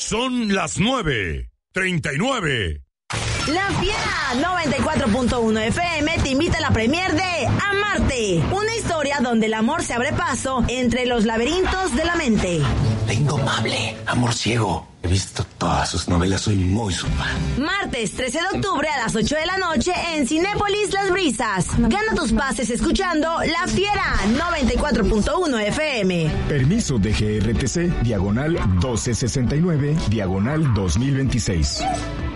Son las 9:39. La Fiera 94.1 FM te invita a la premier de Amarte, una historia donde el amor se abre paso entre los laberintos de la mente. La Indomable, Amor Ciego. He visto todas sus novelas, soy muy su fan. Martes 13 de octubre a las 8 de la noche en Cinépolis Las Brisas. Gana tus pases escuchando La Fiera 94.1 FM. Permiso de GRTC, diagonal 1269, diagonal 2026.